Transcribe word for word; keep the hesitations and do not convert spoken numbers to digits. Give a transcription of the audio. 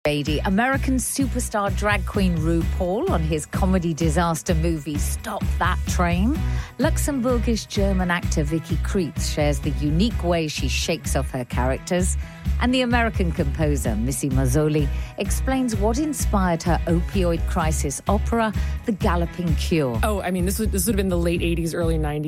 American superstar drag queen RuPaul on his comedy disaster movie Stop That Train. Luxembourgish German actor Vicky Krieps shares the unique way she shakes off her characters. And the American composer Missy Mazzoli explains what inspired her opioid crisis opera, The Galloping Cure. Oh, I mean, this would, this would have been the late eighties, early nineties.